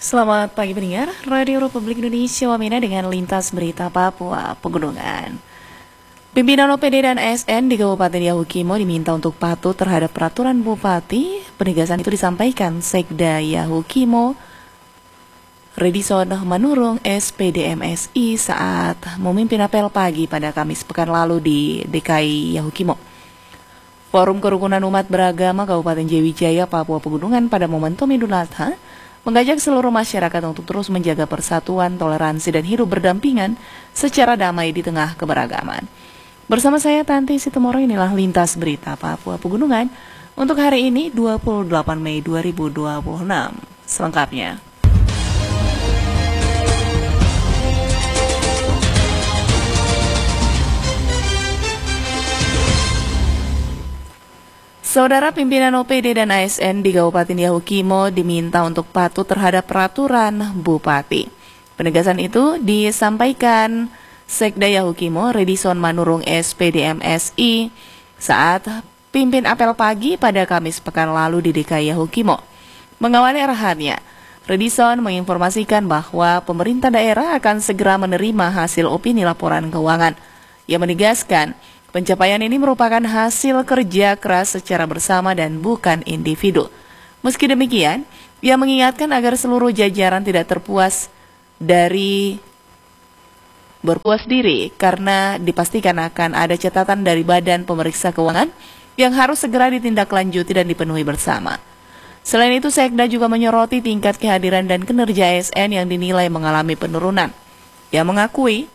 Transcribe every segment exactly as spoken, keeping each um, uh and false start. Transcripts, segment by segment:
Selamat pagi pendengar, Radio Republik Indonesia Wamena dengan lintas berita Papua Pegunungan. Pimpinan O P D dan A S N di Kabupaten Yahukimo diminta untuk patuh terhadap peraturan Bupati. Penegasan itu disampaikan Sekda Yahukimo Redison Manurung S P D M S I saat memimpin apel pagi pada Kamis pekan lalu di D K I Yahukimo. Forum Kerukunan Umat Beragama Kabupaten Jayawijaya, Papua Pegunungan pada momentum Idul Adha mengajak seluruh masyarakat untuk terus menjaga persatuan, toleransi, dan hidup berdampingan secara damai di tengah keberagaman. Bersama saya Tanti Sitomoro, inilah Lintas Berita Papua Pegunungan untuk hari ini dua puluh delapan Mei dua ribu dua puluh enam. Selengkapnya. Saudara pimpinan O P D dan A S N di Kabupaten Yahukimo diminta untuk patuh terhadap peraturan Bupati. Penegasan itu disampaikan Sekda Yahukimo Redison Manurung S P D M S I saat pimpin apel pagi pada Kamis pekan lalu di D K I Yahukimo. Mengawali arahannya, Redison menginformasikan bahwa pemerintah daerah akan segera menerima hasil opini laporan keuangan. Ia menegaskan pencapaian ini merupakan hasil kerja keras secara bersama dan bukan individu. Meski demikian, ia mengingatkan agar seluruh jajaran tidak terpuas dari berpuas diri karena dipastikan akan ada catatan dari Badan Pemeriksa Keuangan yang harus segera ditindaklanjuti dan dipenuhi bersama. Selain itu, Sekda juga menyoroti tingkat kehadiran dan kinerja A S N yang dinilai mengalami penurunan. Ia mengakui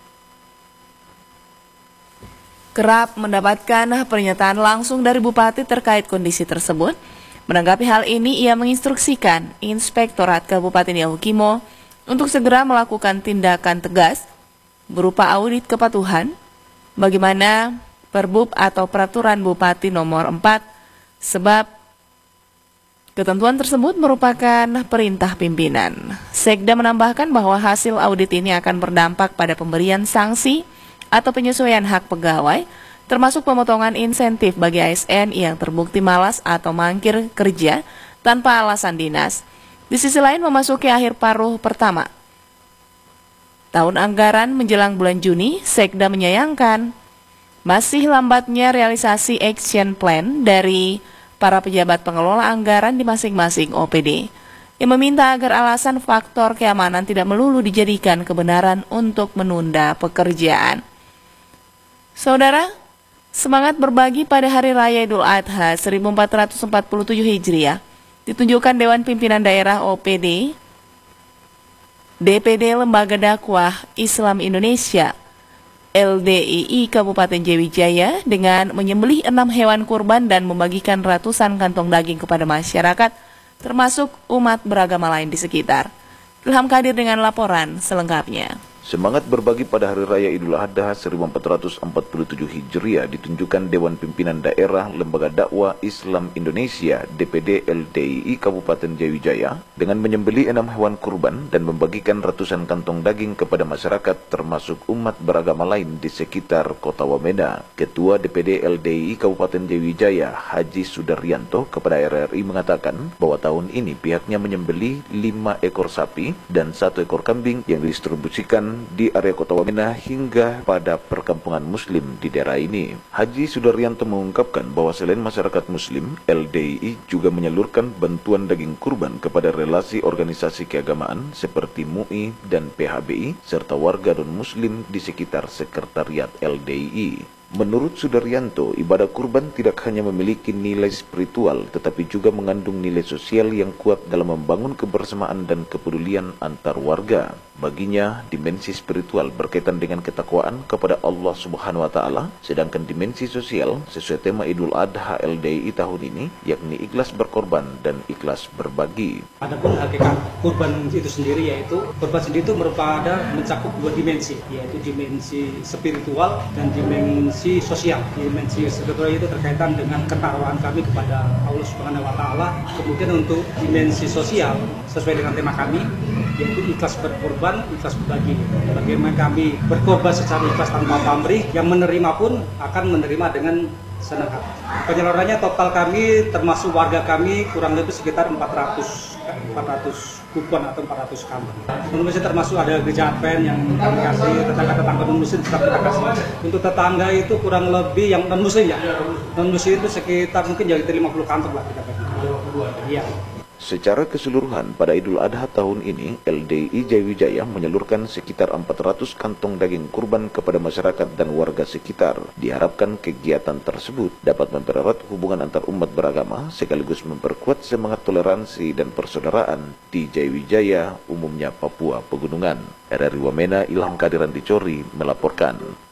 kerap mendapatkan pernyataan langsung dari Bupati terkait kondisi tersebut. Menanggapi hal ini, ia menginstruksikan Inspektorat Kabupaten Yahukimo untuk segera melakukan tindakan tegas berupa audit kepatuhan bagaimana Perbub atau Peraturan Bupati nomor empat, sebab ketentuan tersebut merupakan perintah pimpinan. Sekda menambahkan bahwa hasil audit ini akan berdampak pada pemberian sanksi atau penyesuaian hak pegawai, termasuk pemotongan insentif bagi A S N yang terbukti malas atau mangkir kerja tanpa alasan dinas. Di sisi lain, memasuki akhir paruh pertama tahun anggaran menjelang bulan Juni, Sekda menyayangkan masih lambatnya realisasi action plan dari para pejabat pengelola anggaran di masing-masing O P D. Ia meminta agar alasan faktor keamanan tidak melulu dijadikan kebenaran untuk menunda pekerjaan. Saudara, semangat berbagi pada Hari Raya Idul Adha seribu empat ratus empat puluh tujuh Hijriah ditunjukkan Dewan Pimpinan Daerah O P D, D P D Lembaga Dakwah Islam Indonesia L D I I Kabupaten Jayawijaya dengan menyembelih enam hewan kurban dan membagikan ratusan kantong daging kepada masyarakat, termasuk umat beragama lain di sekitar. Ilham Kadir dengan laporan selengkapnya. Semangat berbagi pada Hari Raya Idul Adha seribu empat ratus empat puluh tujuh Hijriah ditunjukkan Dewan Pimpinan Daerah Lembaga Dakwah Islam Indonesia D P D L D I I Kabupaten Jayawijaya dengan menyembelih enam hewan kurban dan membagikan ratusan kantong daging kepada masyarakat termasuk umat beragama lain di sekitar Kota Wamena. Ketua D P D L D I I Kabupaten Jayawijaya Haji Sudaryanto kepada R R I mengatakan bahwa tahun ini pihaknya menyembelih lima ekor sapi dan satu ekor kambing yang didistribusikan di area Kota Wamena hingga pada perkampungan Muslim di daerah ini. Haji Sudaryanto mengungkapkan bahwa selain masyarakat Muslim, L D I I juga menyalurkan bantuan daging kurban kepada relasi organisasi keagamaan seperti M U I dan P H B I serta warga non-Muslim di sekitar sekretariat L D I I. Menurut Sudaryanto, ibadah kurban tidak hanya memiliki nilai spiritual, tetapi juga mengandung nilai sosial yang kuat dalam membangun kebersamaan dan kepedulian antar warga. Baginya, dimensi spiritual berkaitan dengan ketakwaan kepada Allah Subhanahu wa Ta'ala, sedangkan dimensi sosial sesuai tema Idul Adha L D I I tahun ini, yakni ikhlas berkorban dan ikhlas berbagi. Adapun hakikat kurban itu sendiri, yaitu kurban sendiri itu merupakan mencakup dua dimensi, yaitu dimensi spiritual dan dimensi sosial. Dimensi spiritual itu terkaitan dengan ketakwaan kami kepada Allah Subhanahu wa Ta'ala. Kemudian untuk dimensi sosial sesuai dengan tema kami, yaitu ikhlas berkorban, ikhlas berbagi. Bagaimana kami berkorban secara ikhlas tanpa pamrih, yang menerima pun akan menerima dengan senang hati. Penyalurannya total kami termasuk warga kami kurang lebih sekitar empat ratus empat ratus kupon atau empat ratus kantong. Non-muslim termasuk ada gejapen yang kami kasih, tetangga-tetangga non-muslim tetap kita kasih. Untuk tetangga itu kurang lebih yang non-muslim ya. Non-muslim itu sekitar mungkin jadi lima puluh kantong lah kita bagi. Iya. Secara keseluruhan, pada Idul Adha tahun ini, L D I Jayawijaya menyalurkan sekitar empat ratus kantong daging kurban kepada masyarakat dan warga sekitar. Diharapkan kegiatan tersebut dapat mempererat hubungan antar umat beragama, sekaligus memperkuat semangat toleransi dan persaudaraan di Jayawijaya, umumnya Papua Pegunungan. R R I Wamena, Ilham Kadiran Dicori, melaporkan.